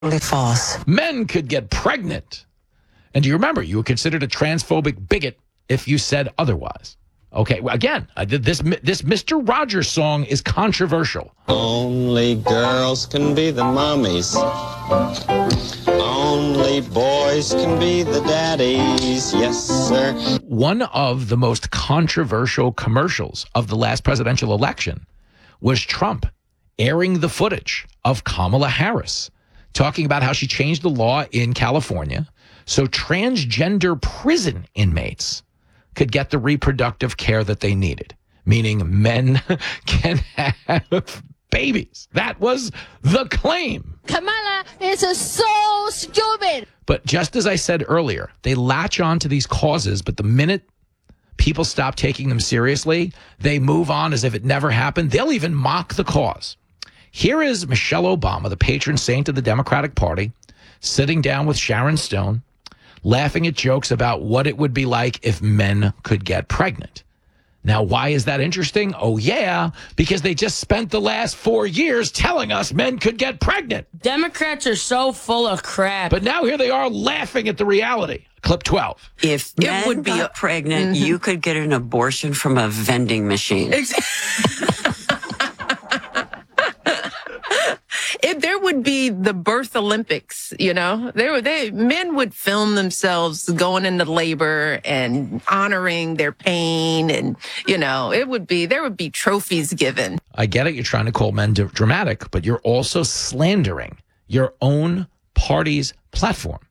Totally false. Men could get pregnant. And do you remember, you were considered a transphobic bigot if you said otherwise. Okay, well, again, this Mr. Rogers song is controversial. Only girls can be the mommies. Only boys can be the daddies. Yes, sir. One of the most controversial commercials of the last presidential election was Trump airing the footage of Kamala Harris talking about how she changed the law in California so transgender prison inmates could get the reproductive care that they needed, meaning men can have babies. That was the claim. Kamala is so stupid. But just as I said earlier, they latch on to these causes, but the minute people stop taking them seriously, they move on as if it never happened. They'll even mock the cause. Here is Michelle Obama, the patron saint of the Democratic Party, sitting down with Sharon Stone, laughing at jokes about what it would be like if men could get pregnant. Now, why is that interesting? Oh, yeah, because they just spent the last 4 years telling us men could get pregnant. Democrats are so full of crap. But now here they are laughing at the reality. Clip 12. If men got pregnant, you could get an abortion from a vending machine. There would be the birth Olympics, you know. Men would film themselves going into labor and honoring their pain, and there would be trophies given. I get it. You're trying to call men dramatic, but you're also slandering your own party's platform.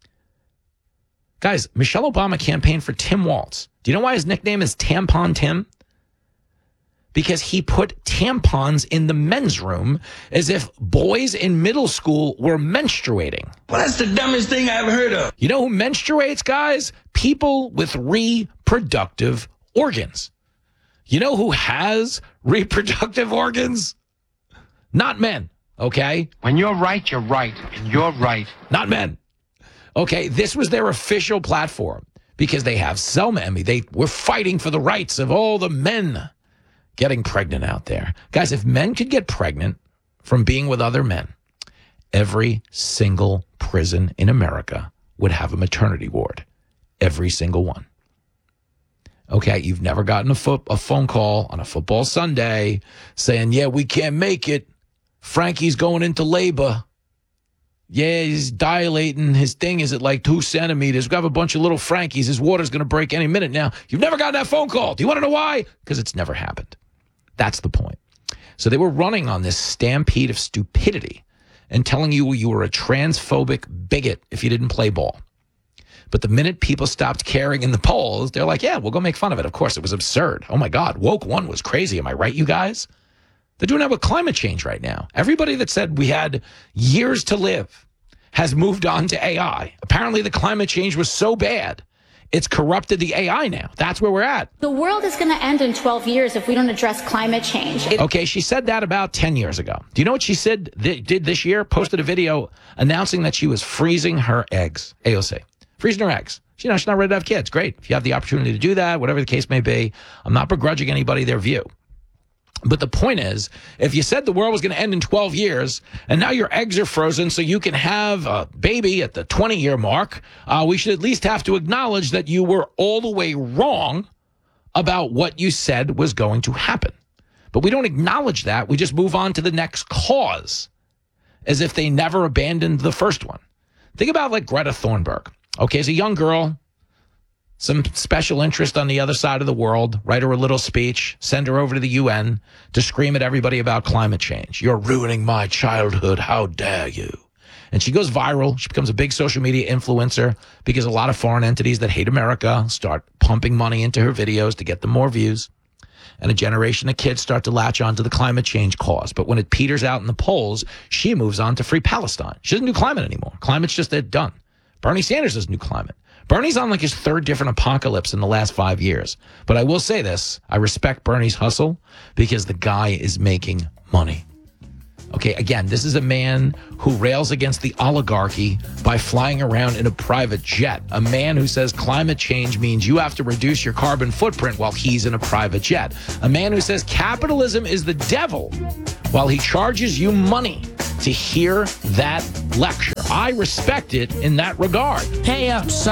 Guys, Michelle Obama campaigned for Tim Walz. Do you know why his nickname is Tampon Tim? Because he put tampons in the men's room as if boys in middle school were menstruating. Well, that's the dumbest thing I ever heard of. You know who menstruates, guys? People with reproductive organs. You know who has reproductive organs? Not men, okay? When you're right, you're right, and you're right. Not men. Okay, this was their official platform because they have Selma and me. They were fighting for the rights of all the men getting pregnant out there. Guys, if men could get pregnant from being with other men, every single prison in America would have a maternity ward. Every single one. Okay, you've never gotten a phone call on a football Sunday saying, yeah, we can't make it. Frankie's going into labor. Yeah, he's dilating. His thing is at like 2 centimeters. We have a bunch of little Frankies. His water's going to break any minute now. You've never gotten that phone call. Do you want to know why? Because it's never happened. That's the point. So they were running on this stampede of stupidity and telling you you were a transphobic bigot if you didn't play ball. But the minute people stopped caring in the polls, they're like, yeah, we'll go make fun of it. Of course, it was absurd. Oh, my God. Woke one was crazy. Am I right, you guys? They're doing that with climate change right now. Everybody that said we had years to live has moved on to AI. Apparently, the climate change was so bad, it's corrupted the AI now. That's where we're at. The world is going to end in 12 years if we don't address climate change. Okay, she said that about 10 years ago. Do you know what she said did this year? Posted a video announcing that she was freezing her eggs. AOC. Freezing her eggs. She's not ready to have kids. Great. If you have the opportunity to do that, whatever the case may be, I'm not begrudging anybody their view. But the point is, if you said the world was going to end in 12 years, and now your eggs are frozen so you can have a baby at the 20-year mark, we should at least have to acknowledge that you were all the way wrong about what you said was going to happen. But we don't acknowledge that. We just move on to the next cause, as if they never abandoned the first one. Think about like Greta Thunberg. Okay, as a young girl, some special interest on the other side of the world, write her a little speech, send her over to the UN to scream at everybody about climate change. You're ruining my childhood. How dare you? And she goes viral. She becomes a big social media influencer because a lot of foreign entities that hate America start pumping money into her videos to get them more views. And a generation of kids start to latch on to the climate change cause. But when it peters out in the polls, she moves on to free Palestine. She doesn't do climate anymore. Climate's just done. Bernie Sanders doesn't do climate. Bernie's on like his third different apocalypse in the last 5 years. But I will say this. I respect Bernie's hustle because the guy is making money. Okay, again, this is a man who rails against the oligarchy by flying around in a private jet. A man who says climate change means you have to reduce your carbon footprint while he's in a private jet. A man who says capitalism is the devil while he charges you money to hear that lecture. I respect it in that regard. Hey, son.